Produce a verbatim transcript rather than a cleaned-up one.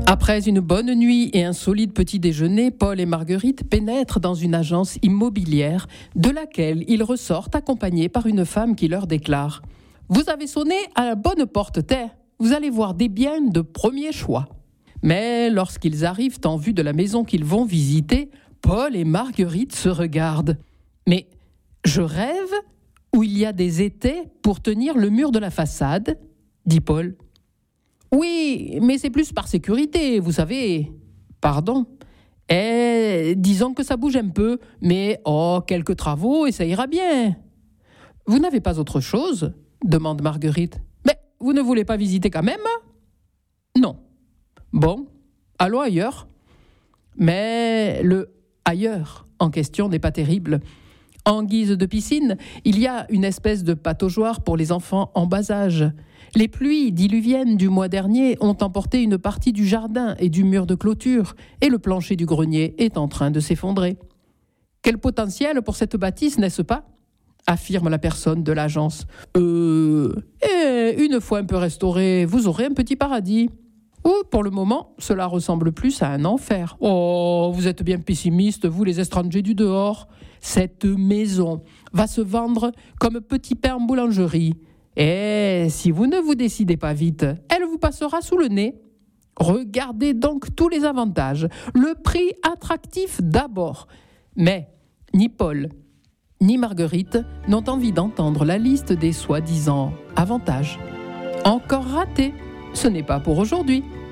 Après une bonne nuit et un solide petit déjeuner, Paul et Marguerite pénètrent dans une agence immobilière de laquelle ils ressortent accompagnés par une femme qui leur déclare « Vous avez sonné à la bonne porte, terre. Vous allez voir des biens de premier choix. » Mais lorsqu'ils arrivent en vue de la maison qu'ils vont visiter, Paul et Marguerite se regardent. « Mais je rêve où il y a des étais pour tenir le mur de la façade ?» dit Paul. « Oui, mais c'est plus par sécurité, vous savez. »« Pardon ? Eh, disons que ça bouge un peu, mais oh, quelques travaux et ça ira bien. »« Vous n'avez pas autre chose ? » demande Marguerite. « Mais vous ne voulez pas visiter quand même ? » ?»« Non. »« Bon, allons ailleurs. » Mais le « ailleurs » en question n'est pas terrible. En guise de piscine, il y a une espèce de pataugeoire pour les enfants en bas âge. Les pluies diluviennes du mois dernier ont emporté une partie du jardin et du mur de clôture, et le plancher du grenier est en train de s'effondrer. « Quel potentiel pour cette bâtisse, n'est-ce pas ?» affirme la personne de l'agence. « Euh... Et une fois un peu restauré, vous aurez un petit paradis. » Ou, pour le moment, cela ressemble plus à un enfer. « Oh, vous êtes bien pessimiste, vous les étrangers du dehors. Cette maison va se vendre comme petit pain en boulangerie. Et si vous ne vous décidez pas vite, elle vous passera sous le nez. Regardez donc tous les avantages. Le prix attractif d'abord. » Mais ni Paul, ni Marguerite n'ont envie d'entendre la liste des soi-disant avantages. Encore raté, ce n'est pas pour aujourd'hui.